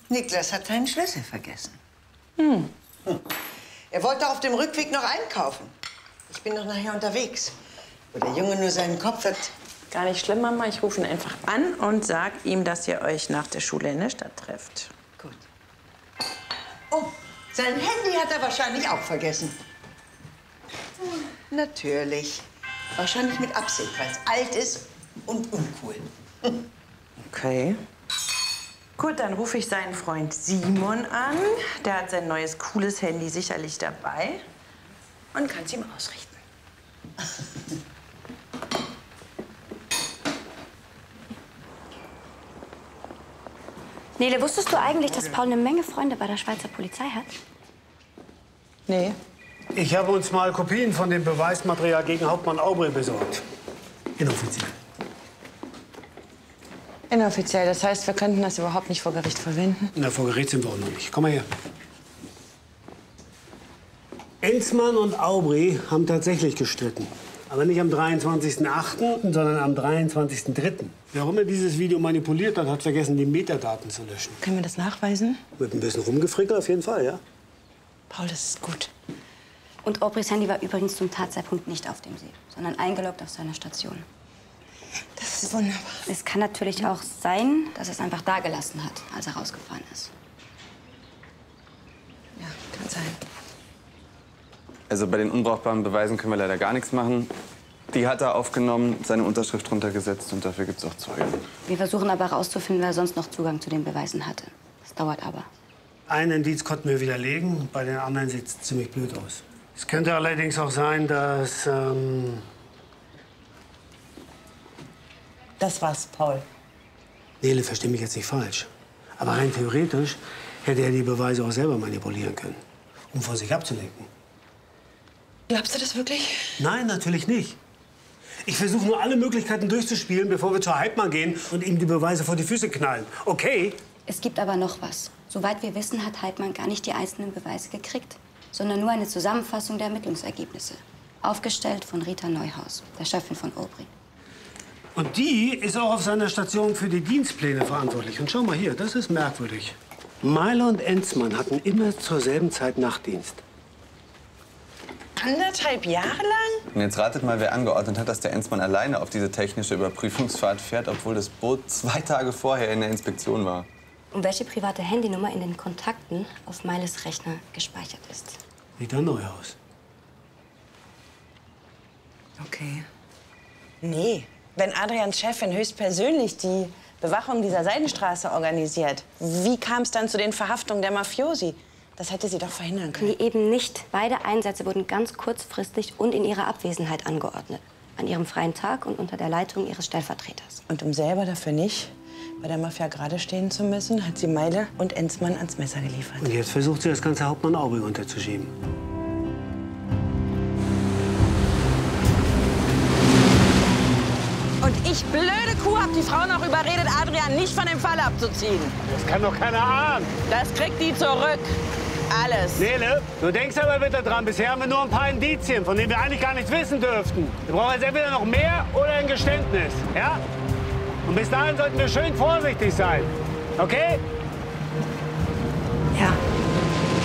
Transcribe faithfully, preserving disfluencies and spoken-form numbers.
Niklas hat seinen Schlüssel vergessen. Hm. Hm. Er wollte auf dem Rückweg noch einkaufen. Ich bin noch nachher unterwegs. Wo der Junge nur seinen Kopf hat. Gar nicht schlimm, Mama. Ich rufe ihn einfach an und sag ihm, dass ihr euch nach der Schule in der Stadt trefft. Gut. Oh, sein Handy hat er wahrscheinlich auch vergessen. Hm, natürlich. Wahrscheinlich mit Absicht, weil es alt ist und uncool. Hm. Okay. Gut, dann rufe ich seinen Freund Simon an. Der hat sein neues, cooles Handy sicherlich dabei und kann es ihm ausrichten. Nele, wusstest du eigentlich, dass Paul eine Menge Freunde bei der Schweizer Polizei hat? Nee. Ich habe uns mal Kopien von dem Beweismaterial gegen Hauptmann Aubrey besorgt. Inoffiziell. Inoffiziell, das heißt, wir könnten das überhaupt nicht vor Gericht verwenden? Na, vor Gericht sind wir auch noch nicht. Komm mal her. Enzmann und Aubrey haben tatsächlich gestritten. Aber nicht am dreiundzwanzigsten achten, sondern am dreiundzwanzigsten dritten Wer auch immer dieses Video manipuliert hat, hat vergessen, die Metadaten zu löschen. Können wir das nachweisen? Mit ein bisschen rumgefrickelt auf jeden Fall, ja? Paul, das ist gut. Und Aubreys Handy war übrigens zum Tatzeitpunkt nicht auf dem See, sondern eingeloggt auf seiner Station. Das ist wunderbar. Es kann natürlich auch sein, dass er es einfach da gelassen hat, als er rausgefahren ist. Ja, kann sein. Also bei den unbrauchbaren Beweisen können wir leider gar nichts machen. Die hat er aufgenommen, seine Unterschrift drunter gesetzt und dafür gibt es auch Zeugen. Wir versuchen aber herauszufinden, wer sonst noch Zugang zu den Beweisen hatte. Das dauert aber. Ein Indiz konnten wir widerlegen, bei den anderen sieht es ziemlich blöd aus. Es könnte allerdings auch sein, dass... Ähm Das war's, Paul. Nele, versteh mich jetzt nicht falsch. Aber rein theoretisch hätte er die Beweise auch selber manipulieren können, um von sich abzulenken. Glaubst du das wirklich? Nein, natürlich nicht. Ich versuche nur alle Möglichkeiten durchzuspielen, bevor wir zu Heidmann gehen und ihm die Beweise vor die Füße knallen. Okay? Es gibt aber noch was. Soweit wir wissen, hat Heidmann gar nicht die einzelnen Beweise gekriegt, sondern nur eine Zusammenfassung der Ermittlungsergebnisse. Aufgestellt von Rita Neuhaus, der Chefin von Aubrey. Und die ist auch auf seiner Station für die Dienstpläne verantwortlich. Und schau mal hier, das ist merkwürdig. Meiler und Enzmann hatten immer zur selben Zeit Nachtdienst. Anderthalb Jahre lang? Und jetzt ratet mal, wer angeordnet hat, dass der Enzmann alleine auf diese technische Überprüfungsfahrt fährt, obwohl das Boot zwei Tage vorher in der Inspektion war. Und welche private Handynummer in den Kontakten auf Meiles Rechner gespeichert ist. Rita Neuhaus. Okay. Nee. Wenn Adrians Chefin höchstpersönlich die Bewachung dieser Seidenstraße organisiert, wie kam es dann zu den Verhaftungen der Mafiosi? Das hätte sie doch verhindern können. Nee, eben nicht. Beide Einsätze wurden ganz kurzfristig und in ihrer Abwesenheit angeordnet. An ihrem freien Tag und unter der Leitung ihres Stellvertreters. Und um selber dafür nicht bei der Mafia gerade stehen zu müssen, hat sie Meile und Enzmann ans Messer geliefert. Und jetzt versucht sie, das ganze Hauptmann Aubrey unterzuschieben. Und ich, blöde Kuh, hab die Frau noch überredet, Adrian nicht von dem Fall abzuziehen. Das kann doch keiner ahnen. Das kriegt die zurück. Alles. Nele, du denkst aber bitte dran, bisher haben wir nur ein paar Indizien, von denen wir eigentlich gar nichts wissen dürften. Wir brauchen jetzt entweder noch mehr oder ein Geständnis, ja? Und bis dahin sollten wir schön vorsichtig sein, okay?